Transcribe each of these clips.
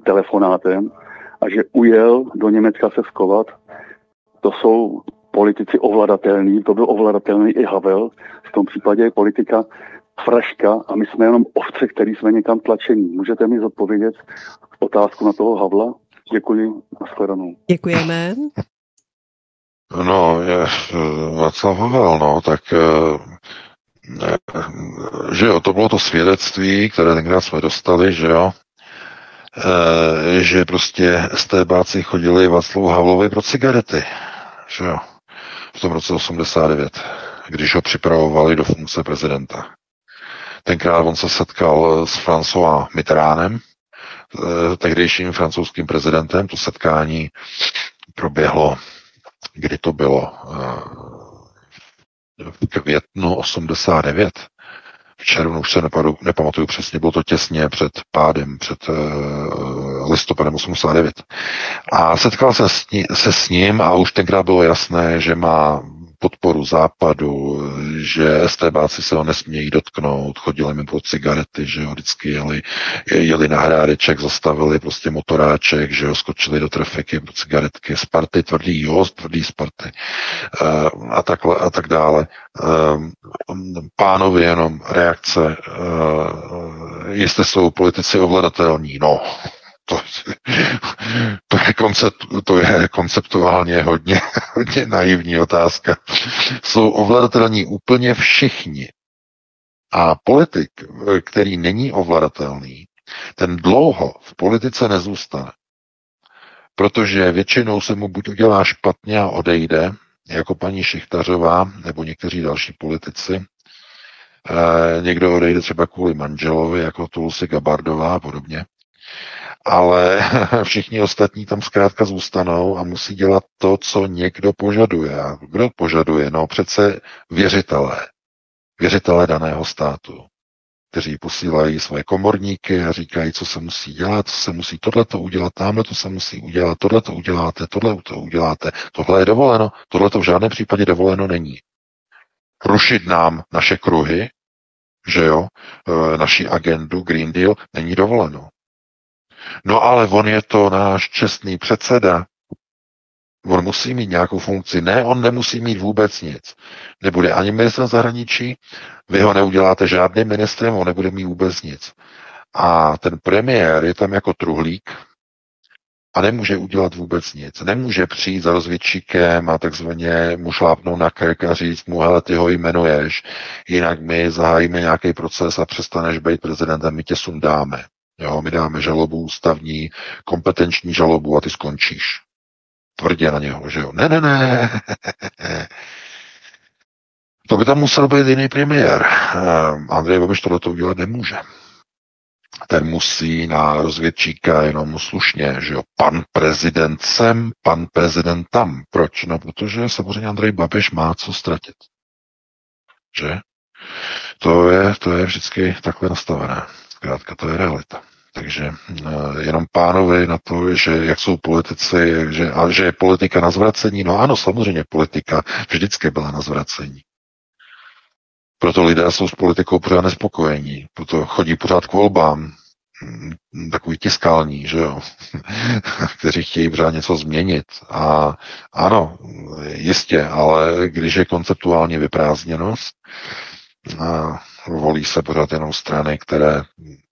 telefonátem a že ujel do Německa se skovat. To jsou politici ovladatelní, to byl ovladatelný i Havel, v tom případě je politika fraška a my jsme jenom ovce, který jsme někam tlačení. Můžete mi zodpovědět otázku na toho Havla? Děkuji, nashledanou. Děkujeme. No, Václav Havel, no, tak že jo, to bylo to svědectví, které tenkrát jsme dostali, že jo, že prostě STBáci chodili Václavu Havlovi pro cigarety, že jo, v tom roce 89, když ho připravovali do funkce prezidenta. Tenkrát on se setkal s François Mitterrandem, tehdejším francouzským prezidentem. To setkání proběhlo, kdy to bylo, v květnu 89. V červnu už se nepamatuju přesně, bylo to těsně před pádem, před listopadem 89. A setkal se s ním a už tenkrát bylo jasné, že má podporu západu, že STBáci se ho nesmějí dotknout, chodili mi po cigarety, že jo, vždycky jeli na Hrádeček, zastavili prostě motoráček, že jo, skočili do trafiky po cigaretky, Sparty, tvrdý Sparty a tak dále. Pánovi jenom reakce, jestli jsou politici ovladatelní, no. To je konceptuálně hodně naivní otázka. Jsou ovladatelní úplně všichni. A politik, který není ovladatelný, ten dlouho v politice nezůstane. Protože většinou se mu buď udělá špatně a odejde, jako paní Šichtařová nebo někteří další politici. Někdo odejde třeba kvůli manželovi, jako Tulsi Gabbardová a podobně. Ale všichni ostatní tam zkrátka zůstanou a musí dělat to, co někdo požaduje. A kdo požaduje? No přece věřitelé daného státu, kteří posílají své komorníky a říkají, co se musí dělat, co se musí tohleto udělat, tamhle to se musí udělat, tohleto uděláte, tohle to uděláte, tohle je dovoleno, tohle to v žádném případě dovoleno není. Rušit nám naše kruhy, že jo, naši agendu Green Deal není dovoleno. No ale on je to náš čestný předseda. On musí mít nějakou funkci. Ne, on nemusí mít vůbec nic. Nebude ani ministrem zahraničí, vy ho neuděláte žádným ministrem, on nebude mít vůbec nic. A ten premiér je tam jako truhlík a nemůže udělat vůbec nic. Nemůže přijít za rozvědčíkem a takzvaně mu šlápnout na krk a říct mu, hele, ty ho jmenuješ, jinak my zahájíme nějaký proces a přestaneš být prezidentem, my tě sundáme. Jo, my dáme žalobu ústavní, kompetenční žalobu a ty skončíš. Tvrdě na něho, že jo. Ne. To by tam musel být jiný premiér. Andrej Babiš tohleto udělat nemůže. Ten musí na rozvědčíka jenom slušně, že jo. Pan prezident sem, pan prezident tam. Proč? No, protože samozřejmě Andrej Babiš má co ztratit. Že? To je vždycky takhle nastavené. Zkrátka, to je realita. Takže jenom pánovi na to, že jak jsou politici, že je politika na zvracení. No ano, samozřejmě politika vždycky byla na zvracení. Proto lidé jsou s politikou pořád nespokojení. Proto chodí pořád k volbám. Takový tiskální, že jo. Kteří chtějí pořád něco změnit. A ano, jistě, ale když je konceptuálně vyprázdněnost, volí se pořád jenom strany, které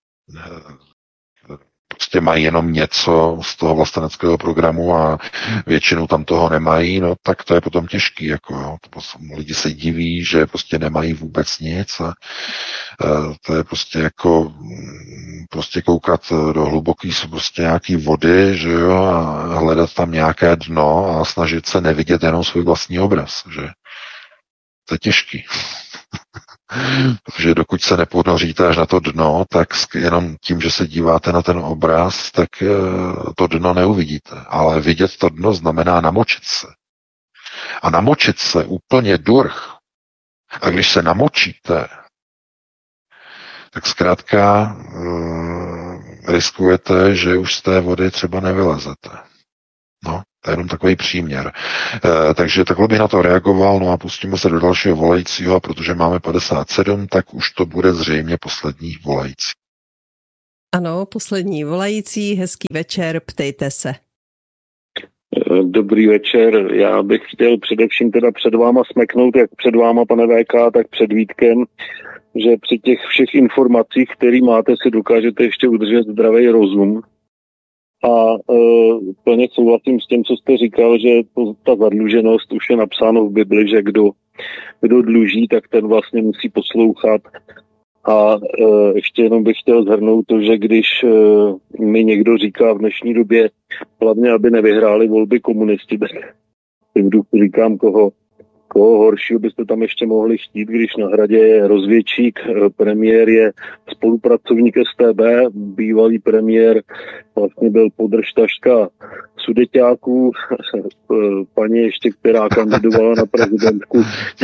prostě mají jenom něco z toho vlasteneckého programu a většinou tam toho nemají, no tak to je potom těžký, jako jo. Lidi se diví, že prostě nemají vůbec nic a to je prostě jako prostě koukat do hluboký prostě nějaký vody, že jo, a hledat tam nějaké dno a snažit se nevidět jenom svůj vlastní obraz, že to je těžký. Protože dokud se neponoříte až na to dno, tak jenom tím, že se díváte na ten obraz, tak to dno neuvidíte. Ale vidět to dno znamená namočit se. A namočit se úplně durch. A když se namočíte, tak zkrátka riskujete, že už z té vody třeba nevylezete. No, to je jenom takový příměr. Takže takhle bych na to reagoval, no a pustíme se do dalšího volajícího, a protože máme 57, tak už to bude zřejmě poslední volající. Ano, poslední volající, hezký večer, ptejte se. Dobrý večer, já bych chtěl především teda před váma smeknout, jak před váma, pane VK, tak před Vítkem, že při těch všech informacích, které máte, si dokážete ještě udržet zdravý rozum. A plně souhlasím s tím, co jste říkal, že ta zadluženost už je napsáno v Bibli, že kdo dluží, tak ten vlastně musí poslouchat. A ještě jenom bych chtěl shrnout to, že když mi někdo říká v dnešní době, hlavně aby nevyhráli volby komunisti, tak v duchu říkám, koho horšího byste tam ještě mohli chtít, když na hradě je rozvědčík, premiér je spolupracovník StB, bývalý premiér vlastně byl podržtaška Sudeťáků, paní ještě, která kandidovala na prezidentku,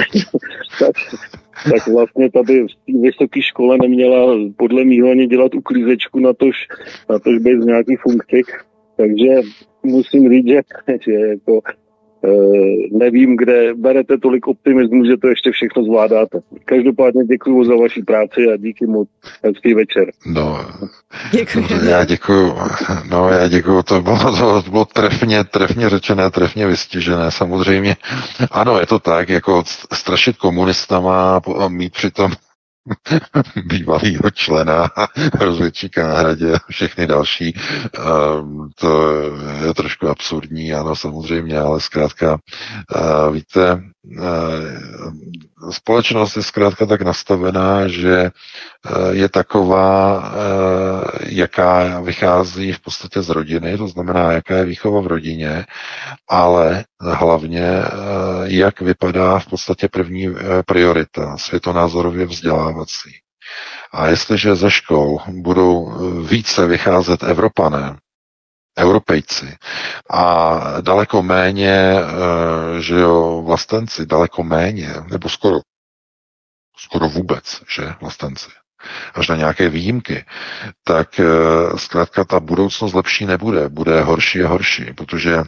tak vlastně tady v té vysoké škole neměla podle mýho ani dělat uklízečku na tož být z nějaký funkci. Takže musím říct, že jako nevím, kde berete tolik optimismu, že to ještě všechno zvládáte. Každopádně děkuji za vaši práci a díky moc. Hezký večer. No, já děkuji. To bylo trefně řečené, trefně vystižené. Samozřejmě, ano, je to tak, jako strašit komunistama a mít přitom bývalýho člena rozvědčíka na hradě a všechny další. To je trošku absurdní, ano, samozřejmě, ale zkrátka, víte, společnost je zkrátka tak nastavená, že je taková, jaká vychází v podstatě z rodiny, to znamená, jaká je výchova v rodině, ale hlavně, jak vypadá v podstatě první priorita, světonázorově vzdělávací. A jestliže ze škol budou více vycházet Evropané, Europejci a daleko méně, že jo, vlastenci, daleko méně, nebo skoro vůbec, že, vlastenci, až na nějaké výjimky, tak zkrátka ta budoucnost lepší nebude, bude horší a horší, protože,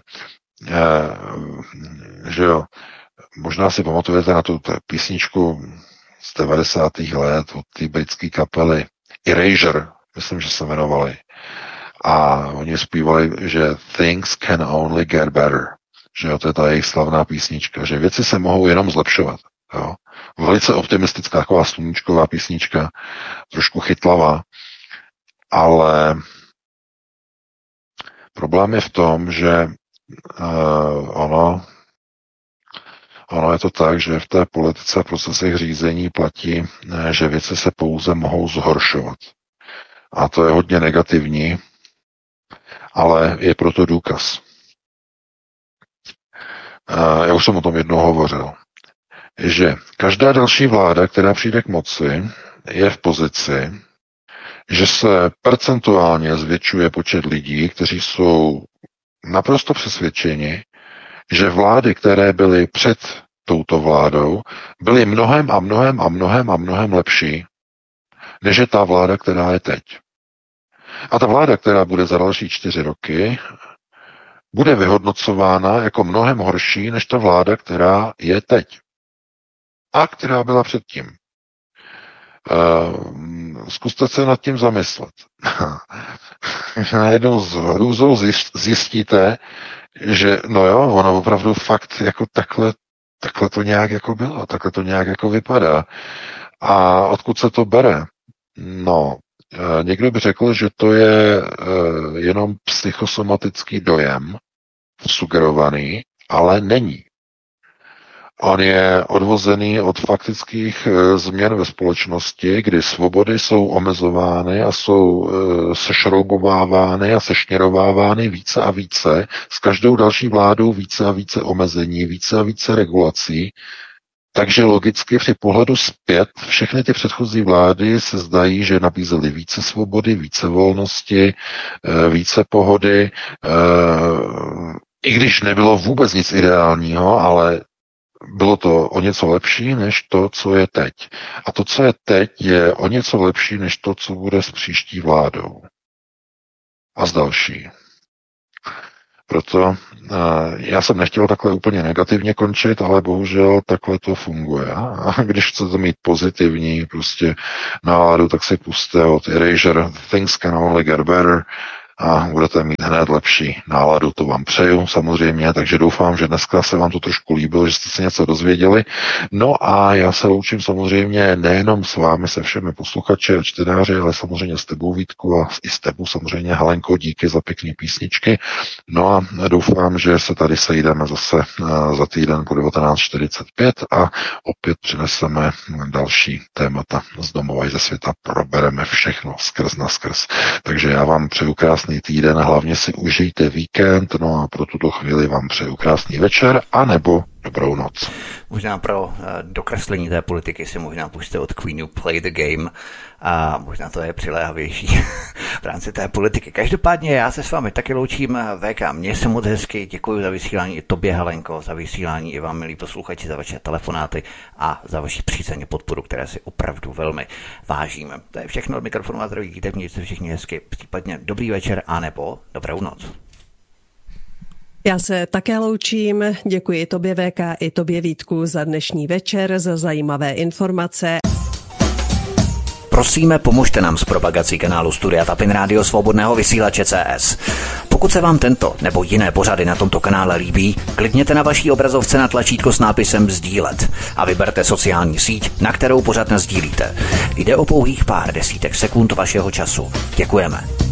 že jo, možná si pamatujete na tu písničku z 90. let od té britské kapely Erasure, myslím, že se jmenovali. A oni zpívali, že things can only get better. Že to je ta jejich slavná písnička, že věci se mohou jenom zlepšovat. Jo. Velice optimistická, taková sluníčková písnička, trošku chytlavá, ale problém je v tom, že ono je to tak, že v té politice a procesech řízení platí, že věci se pouze mohou zhoršovat. A to je hodně negativní, ale je proto důkaz. Já už jsem o tom jednou hovořil, že každá další vláda, která přijde k moci, je v pozici, že se percentuálně zvětšuje počet lidí, kteří jsou naprosto přesvědčeni, že vlády, které byly před touto vládou, byly mnohem lepší, než je ta vláda, která je teď. A ta vláda, která bude za další 4 roky, bude vyhodnocována jako mnohem horší, než ta vláda, která je teď. A která byla předtím. Zkuste se nad tím zamyslet. Najednou s hrůzou zjistíte, že no jo, ono opravdu fakt jako takhle to nějak jako bylo, takhle to nějak jako vypadá. A odkud se to bere? No, někdo by řekl, že to je jenom psychosomatický dojem, sugerovaný, ale není. On je odvozený od faktických změn ve společnosti, kdy svobody jsou omezovány a jsou sešroubovávány a sešněrovávány více a více. S každou další vládou více a více omezení, více a více regulací. Takže logicky při pohledu zpět všechny ty předchozí vlády se zdají, že nabízely více svobody, více volnosti, více pohody, i když nebylo vůbec nic ideálního, ale bylo to o něco lepší, než to, co je teď. A to, co je teď, je o něco lepší, než to, co bude s příští vládou. A s další. Proto já jsem nechtěl takhle úplně negativně končit, ale bohužel takhle to funguje. A když chcete mít pozitivní prostě náladu, tak si pusťte od Erasure Things Can Only Get Better a budete mít hned lepší náladu, to vám přeju samozřejmě, takže doufám, že dneska se vám to trošku líbilo, že jste se něco dozvěděli. No a já se loučím samozřejmě nejenom s vámi, se všemi posluchači a čtenáři, ale samozřejmě s tebou, Vítku, a i s tebou samozřejmě, Helenko, díky za pěkné písničky. No a doufám, že se tady sejdeme zase za týden po 19:45 a opět přineseme další témata z domova i ze světa, probereme všechno skrz na skrz. Takže já vám přeju krásný týden a hlavně si užijte víkend, no a pro tuto chvíli vám přeju krásný večer a nebo dobrou noc. Možná pro dokreslení té politiky si možná pusťte od Queenu Play the Game a možná to je přiléhavější v rámci té politiky. Každopádně já se s vámi taky loučím. VK, měj se moc hezky, děkuji za vysílání i tobě, Helenko, za vysílání i vám, milí posluchači, za vaše telefonáty a za vaši přízeň podporu, které si opravdu velmi vážíme. To je všechno od mikrofonu a zdraví, díte, mějte se všichni hezky, případně dobrý večer a nebo dobrou noc. Já se také loučím, děkuji tobě VK i tobě Vítku za dnešní večer, za zajímavé informace. Prosíme, pomožte nám s propagací kanálu Studia Tapin Rádio Svobodného vysílače CS. Pokud se vám tento nebo jiné pořady na tomto kanále líbí, klikněte na vaší obrazovce na tlačítko s nápisem sdílet a vyberte sociální síť, na kterou pořad nasdílíte. Jde o pouhých pár desítek sekund vašeho času. Děkujeme.